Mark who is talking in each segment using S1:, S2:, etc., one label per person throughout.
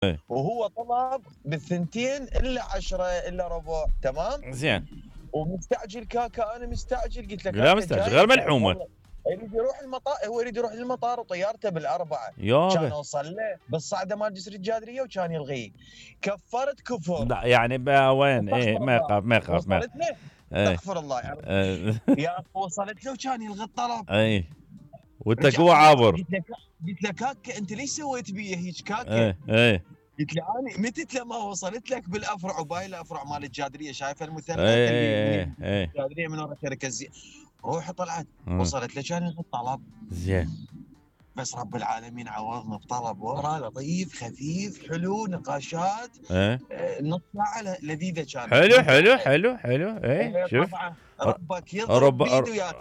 S1: وهو طلب بالثنتين الا 10 الا ربع، تمام.
S2: زين.
S1: ومستعجل كاكا، انا مستعجل، قلت له
S2: لا مستعجل غير ملحومه.
S1: يريد يروح المطار، هو يريد يروح للمطار وطيارته بالاربعه، كان اوصل له بالصعده مال جسر الجادريه وكان يلغيه. كفرت كفر.
S2: لا يعني وين؟ ايه ما يخاف ما يخاف ما.
S1: وصلت له، استغفر الله يا رب. يا اخي وصلت له وكان يلغي الطلب.
S2: اي وانت قوة عابر.
S1: قلت له كاكا انت ليش سويت بي هيك كاكا؟
S2: ايه
S1: قلت له انا متت لما وصلت لك بالافرع، وباي الافرع مال الجادريه، شايف المثلث
S2: اللي
S1: الجادريه من ورا شركه روح طلعت وصلت له كان يلغي الطلب.
S2: زين.
S1: بس رب العالمين عوضنا بطلب ورا لطيف خفيف حلو، نقاشات نص ساعه لذيذه كانت.
S2: حلو حلو حلو حلو. ايه شوف
S1: ربك يضرب بيده يا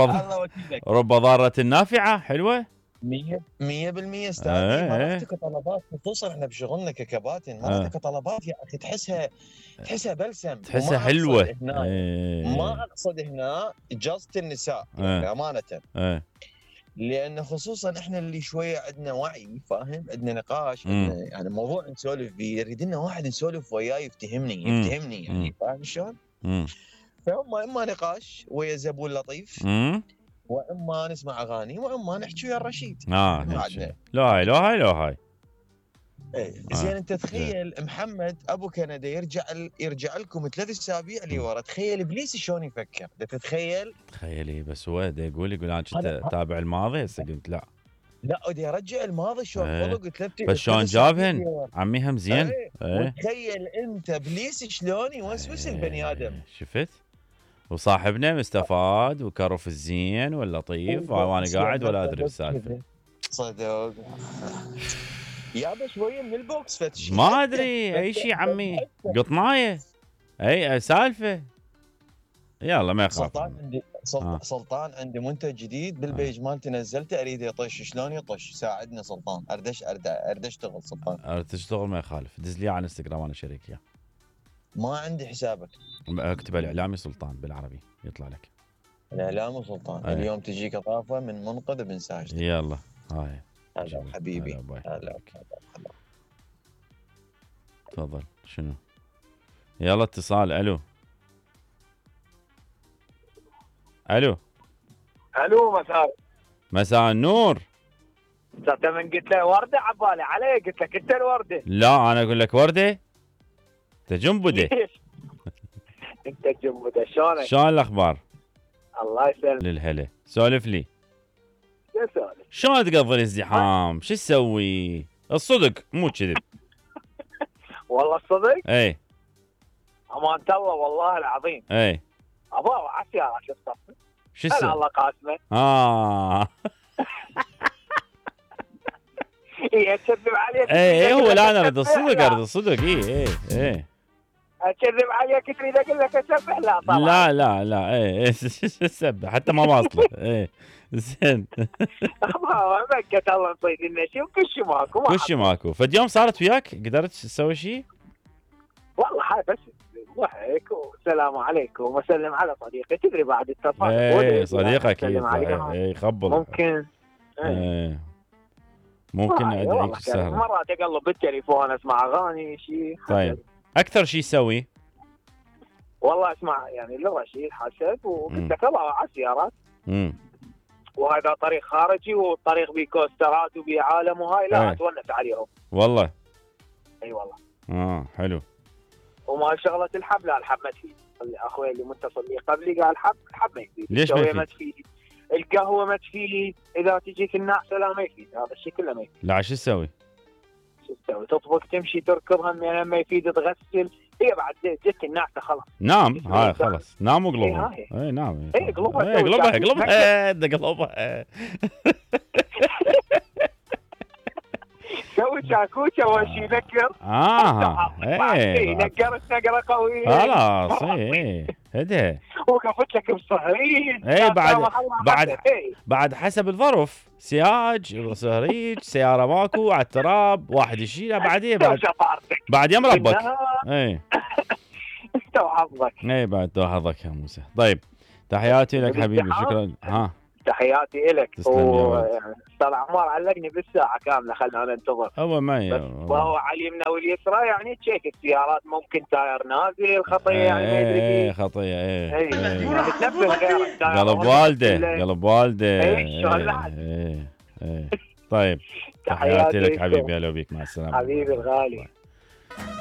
S2: رب ضارة نافعة حلوة
S1: 100% استاذي. ما راح تك طلبات، خصوصا احنا بشغلنا ككباتن ما راح تك طلبات يا اخي تحسها بلسم،
S2: تحسها حلوة.
S1: ما اقصد هنا جاست النساء يعني امانة. لان خصوصا احنا اللي شويه عندنا وعي، فاهم، عندنا نقاش، عندنا يعني موضوع نسولف فيه، يريد لنا واحد نسولف وياه يفتهمني يعني، فاهم شلون؟ فهم اما نقاش ويا زبون لطيف، واما نسمع اغاني، واما نحكي ويا الرشيد.
S2: لا هاي
S1: ايه زين. انت تخيل محمد ابو كندا يرجع لكم 3 اسابيع لي ورا، تخيل ابليس شلون يفكر، تتخيل؟
S2: تخيلي بس هو يقول انا كنت اتابع الماضي، هسه قلت لا
S1: ودي ارجع الماضي شلون خلق 3.
S2: بس شلون جابهن عمي هم زين.
S1: وتخيل انت ابليس شلون يوسوس البني ادم.
S2: شفت؟ وصاحبنا مستفاد وكرف الزين واللطيف، وانا قاعد ولا ادري السالفه.
S1: صدق يابا شويه من البوكس فتشي
S2: ما ادري اي شيء عمي، قطنايه اي سالفه. يلا ما يخاف.
S1: سلطان عندي منتج جديد بالبيج مالتي نزلته، اريد يطش. شلون يطش؟ ساعدنا سلطان. ارد اشتغل سلطان.
S2: ارد تشتغل ما يخالف، دز لي على انستغرام انا شريك اياه.
S1: ما عندي حسابك.
S2: اكتب الاعلامي سلطان بالعربي يطلع لك.
S1: الاعلامي سلطان. اليوم تجيك اضافه من منقذ بن ساجد.
S2: يلا هاي
S1: هلا حبيبي. هلا
S2: تفضل. شنو؟ يلا اتصال. الو مساء النور.
S3: انت من قلت له ورده عبالي علي، قلت لك انت الورده.
S2: لا انا اقول لك ورده، انت جنبده.
S3: انت جنبده. شلونك؟
S2: شلون الاخبار؟
S3: الله يسلمك.
S2: للهلا. سولف لي.
S3: سولف.
S2: شلون تقضي الازدحام؟ شو تسوي؟ الصدق مو كذب.
S3: والله الصدق؟
S2: اي
S3: امانة الله والله العظيم.
S2: اي
S3: ابا على السيارة شو الصف؟
S2: شو تسوي؟
S3: الله قاسمه. اي اكذب عليك.
S2: اي هو لا انا اريد الصدق. اي
S3: اكذب عليك تريد اقول لك اسبح؟ لا طبعا.
S2: لا اي سبح حتى ما واصله. اي زين.
S3: ما بقت الله نصيد لنا شيء وكل شيء ماكو.
S2: فد يوم صارت وياك قدرت تسوي شيء؟
S3: والله هاي بس ضحك والسلام عليكم وسلم على صديقي، تدري بعد اتصال.
S2: اي صديقك يخبل.
S3: ممكن
S2: ممكن ادعيك السهره.
S3: مرات اقلب بالتليفون اسمع اغاني شيء.
S2: طيب اكثر شيء يسوي؟
S3: والله اسمع يعني للرشيد حسب، وقلت لك الله على السيارات. وهذا طريق خارجي وطريق بيه كوسترات وبيه عالم وهاي لا اتونس عليهم
S2: والله.
S3: اي والله.
S2: حلو.
S3: وما شغله الحب، لا الحب ما تفيد. اخوي اللي متصل لي قبلي قال الحب ما يفيد.
S2: ليش ما
S3: تفيد؟ القهوه ما تفيد، اذا تجيك النعسه لا ما يفيد، هذا الشيء كله ما يفيد.
S2: لا شو تسوي؟
S3: تطبخ تمشي تركضها ما يفيد، تغسل. هي بعد جت النعسه خلاص
S2: نام. هاي خلاص نام واقلبها. اي نام. اقلبها.
S3: سوي شاكوشه وش ينكر. نكرت نقره قويه
S2: خلاص. هدى
S3: وقفت لك بصهريج.
S2: بعد حسب الظرف، سياج صهريج، سياره ماكو على التراب، واحد يشيلها بعدين بعد يوم ربك.
S3: تو حظك.
S2: بعد تو حظك يا موسى. طيب تحياتي لك حبيبي. شكرا.
S3: تحياتي إلك.
S2: تسلم يا ولد.
S3: استاذ عمار علقني بالساعه كامله، خلنا ننتظر.
S2: هو معي
S3: وهو على اليمنى واليسرى يعني تشيك السيارات، ممكن تاير نازل خطيه يعني ما يدري فيه
S2: خطيه.
S3: بتنبه غيرك.
S2: قلب والده.
S3: اي
S2: طيب تحياتي لك حبيبي، هلا بيك، مع السلامه
S3: حبيبي الغالي.